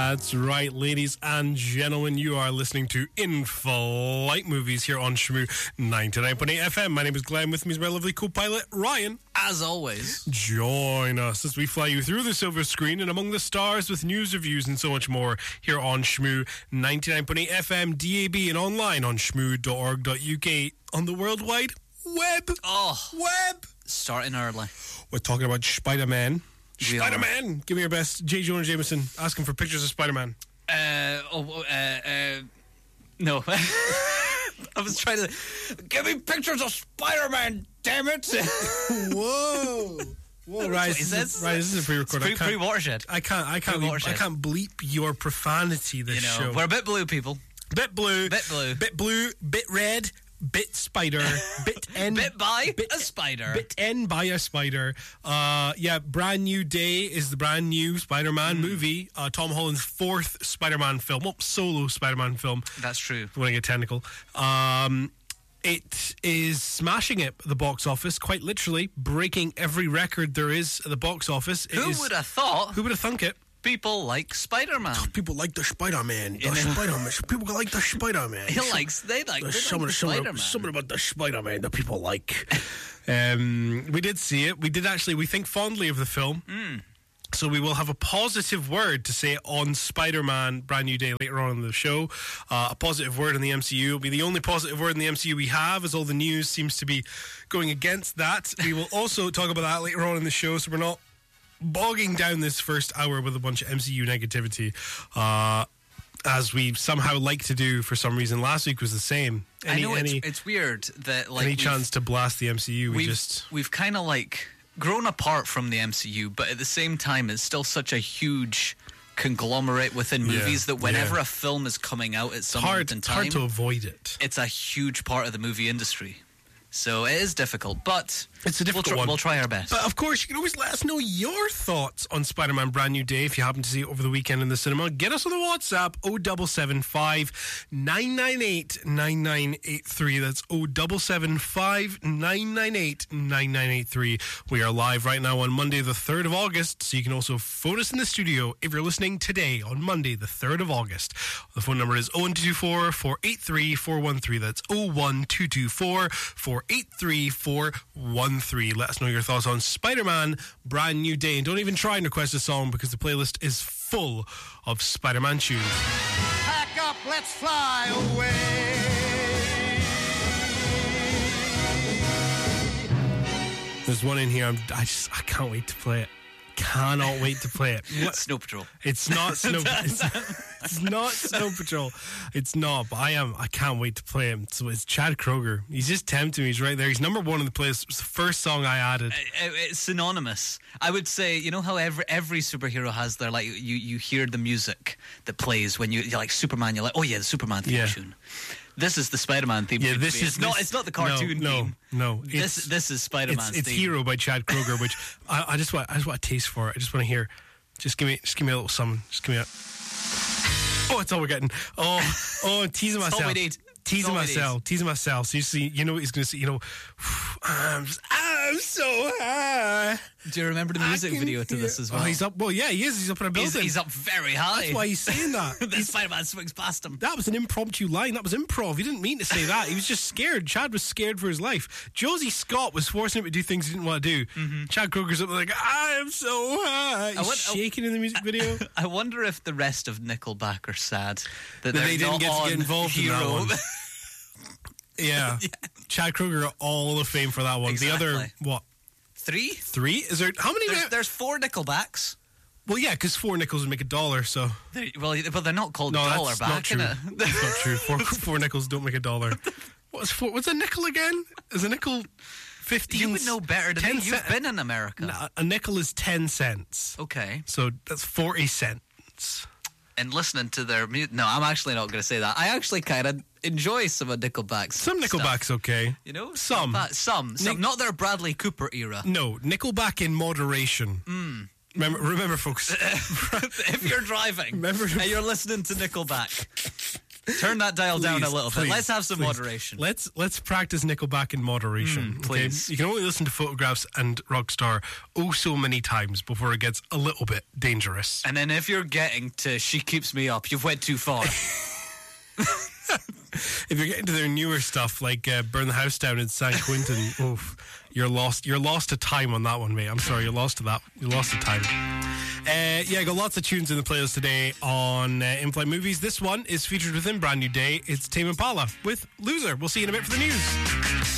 That's right, ladies and gentlemen. You are listening to In-Flight Movies here on Shmoo 99.8 FM. My name is Glenn. With me is my lovely co-pilot, Ryan. As always. Join us as we fly you through the silver screen and among the stars with news, reviews, and so much more here on Shmoo 99.8 FM, DAB, and online on shmoo.org.uk on the World Wide Web. Web. Starting early. We're talking about Spider-Man. Spider-Man! Give me your best. J. Jonah Jameson, asking for pictures of Spider-Man. No. I was trying to... Give me pictures of Spider-Man, damn it! Whoa! Whoa, right, this is a pre-record. Pre-watershed. I can't bleep your profanity this show. We're a bit blue, people. Bit blue. Bit red. Bit spider, bit N, bit by a spider, bit N by a spider. Brand New Day is the brand new Spider-Man movie. Tom Holland's fourth Spider-Man film, solo Spider-Man film. That's true. If you want to get technical. It is smashing it at the box office, quite literally breaking every record there is at the box office. Who would have thought? Who would have thunk it? People like Spider-Man. People like the Spider-Man. People like the Spider-Man. They like Spider-Man. Something about the Spider-Man that people like. We did see it. We think fondly of the film. So we will have a positive word to say on Spider-Man Brand New Day later on in the show. A positive word in the MCU. It'll be the only positive word in the MCU we have, as all the news seems to be going against that. We will also talk about that later on in the show, so we're not bogging down this first hour with a bunch of MCU negativity, as we somehow like to do for some reason. Last week was the same. It's weird that any chance to blast the MCU, we've kind of grown apart from the MCU, but at the same time, it's still such a huge conglomerate within movies that whenever a film is coming out at some point in time, hard to avoid it. It's a huge part of the movie industry. So it is difficult, but it's a difficult one. We'll try our best. But of course, you can always let us know your thoughts on Spider-Man Brand New Day if you happen to see it over the weekend in the cinema. Get us on the WhatsApp 0775 998 9983. That's 0775 998 9983. We are live right now on Monday the 3rd of August, so you can also phone us in the studio if you're listening today on Monday the 3rd of August. The phone number is 01224 483 413. That's 01224 483 413. Let us know your thoughts on Spider-Man Brand New Day. And don't even try and request a song, because the playlist is full of Spider-Man tunes. Pack up, let's fly away. There's one in here. I can't wait to play it. Cannot wait to play it. Snow Patrol. It's not Snow Patrol. It's not Snow Patrol. It's not, but I can't wait to play him. So it's Chad Kroeger. He's just tempting me. He's right there. He's number one in the playlist. It was the first song I added. It's synonymous. I would say, you know how every superhero has their, you hear the music that plays when you're like Superman, you're like, oh yeah, the Superman theme tune. This is the Spider-Man theme. Yeah, it's not the cartoon theme. No. This is Spider-Man's theme. It's Hero by Chad Kroeger, which I just want a taste for it. I just want to hear. Just give me a little something. Just give me a. Oh, that's all we're getting. Oh, teasing myself. That's all we need. Teasing myself. So you know what he's going to say. I'm so high. Do you remember the music video to this as well? Oh, he's up. Well, yeah, he is. He's up in a building. He's up very high. That's why he's saying that. The Spider-Man swings past him. That was an impromptu line. That was improv. He didn't mean to say that. He was just scared. Chad was scared for his life. Josie Scott was forcing him to do things he didn't want to do. Mm-hmm. Chad Kroeger's up like, I am so high. He's shaking in the music video. I wonder if the rest of Nickelback are sad that they didn't get to get involved Hero. In that one. Yeah. Chad Kroeger got all the fame for that one. Exactly. The other, what? Three? Is there, how many? There's 4 Nickelbacks. Well, yeah, because 4 nickels would make $1, so. But they're not called dollar back, innit? That's not true. 4 nickels don't make $1. What's a nickel again? Is a nickel 15? You would know better than me. You've been in America. No, a nickel is 10 cents. Okay. So that's 40 cents. And listening to their music. No, I'm actually not going to say that. I actually kind of enjoy some of Nickelback's Some Nickelback's stuff. Okay. You know? Some. Not their Bradley Cooper era. No, Nickelback in moderation. Remember, folks. If you're driving and you're listening to Nickelback, Turn that dial down a Please, little bit. please, Let's have some please. moderation. Let's practice Nickelback in moderation. please. Okay? You can only listen to Photographs and Rockstar so many times before it gets a little bit dangerous. And then if you're getting to She Keeps Me Up, you've went too far. If you're getting to their newer stuff like Burn the House Down in San Quentin, oof, you're lost to time on that one, mate. I'm sorry, you're lost to that. You lost to time. Yeah, got lots of tunes in the playlist today on In-Flight Movies. This one is featured within Brand New Day. It's Tame Impala with Loser. We'll see you in a bit for the news.